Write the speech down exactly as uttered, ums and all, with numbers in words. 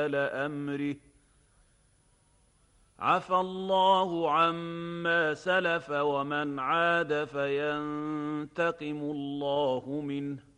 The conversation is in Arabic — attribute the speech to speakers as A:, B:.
A: وولاة أمره عفى الله عما سلف ومن عاد فينتقم الله منه